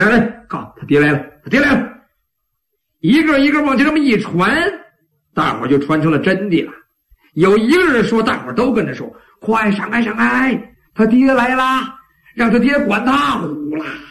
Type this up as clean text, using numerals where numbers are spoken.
来，告他爹来了，他爹来了。一个一个往前这么一传，大伙就传成了真的了。有一个人说，大伙都跟着说：快上来上来，他爹来啦，让他爹管他呼啦。